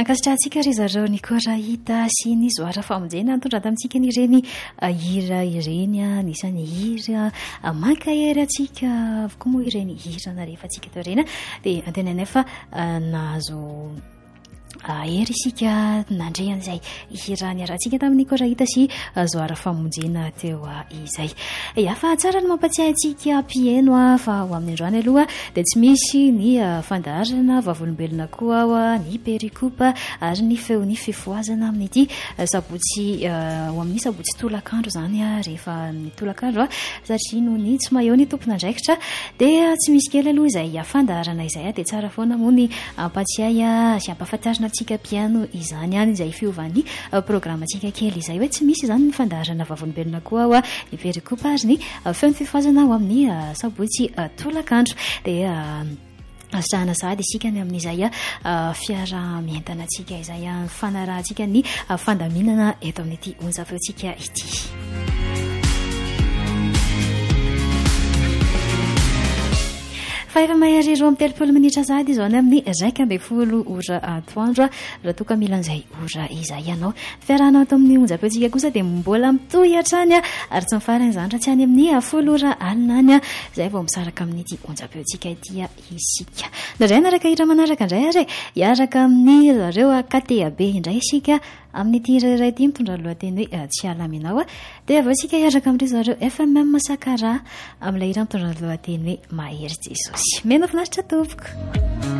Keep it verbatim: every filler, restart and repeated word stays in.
ankasitrahantsika ry zareo ny korahita sy ny zoara famonjena nitondra tamintsika n'ireny hira ireny a nisany hira mankahery atsika avokoa moa ireny hira na rehefa atsika tao ireny dia antenanay fa nahazo hery isika nandrehan'izay hira niarantsika tamin'ny korahita sy zoara famonjena teo izay afa tsara no mampatsiahy antsika pieno a fa ho amin'ny androany aloha dia tsy misy ny fandaharana vavolombelona koa ao a ny pericoupe ary ny feo ny fifoazana amin'ity sabotsy ho amin'ny sabotsy tolakandro zany a rehefa ny tolakandro a satria no ny tsy maheo ny tompona andraikitra dia tsy misy kely aloha izay fandaharana izay a dia tsara foana moa ny ampatsiahy a sy ampahafantarina tsika piano izany any izay fiovan'ny programa tsika kely izay hoe tsy misy izany ny fandaharana vavolombelona koa ao a ny pericoupe ary ny feo ny fifoazana ao amin'ny sabotsy tolakandro dia astrahana sahady isika ny amin'izay a fiara-mientana tsika izay a fanarahantsika ny fandaminana eto amin'ity onjafeontsika ity. Fa efa mahary roa amin'ny telopolo minitra sahady izao any amin'ny raika ambin'ny folo ora atoandro raha toa ka mila an'izay ora izay ianao fiarahanao ato amin'ny onjam-peontsika kosa dia mbola mitohy hatrany a ary tsy mifarana izany raha tsy any amin'ny folo ora alina any a izay vao misaraka amin'ity onjam-peontsika ity isika indray naraka hira manaraka indray ary hiaraka amin'ny zareo katea be indray isika amin'ity iray ity mitondra lohateny hoe tsy alaminao a dia avao isika hiaraka amin'ireo zareo F M M Sakara amin'ilay hira mitondra lohateny hoe mahery Jesosy mena finaritra tompoko.